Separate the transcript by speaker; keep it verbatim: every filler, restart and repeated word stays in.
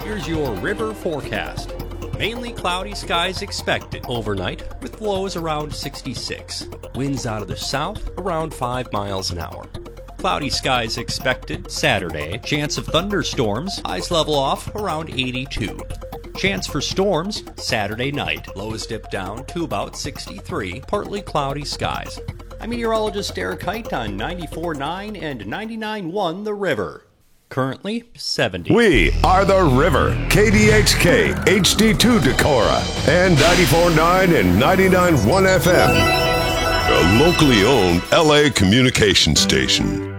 Speaker 1: Here's your river forecast. Mainly cloudy skies expected overnight with lows around sixty-six. Winds out of the south around five miles an hour. Cloudy skies expected Saturday. Chance of thunderstorms. Highs level off around eighty-two. Chance for storms Saturday night. Lows dip down to about sixty-three. Partly cloudy skies. I'm meteorologist Eric Height on ninety-four point nine and ninety-nine point one The River. Currently seventy.
Speaker 2: We are The River, K D H K, H D two Decorah, and ninety-four point nine and ninety-nine point one F M. A locally owned L A communication station.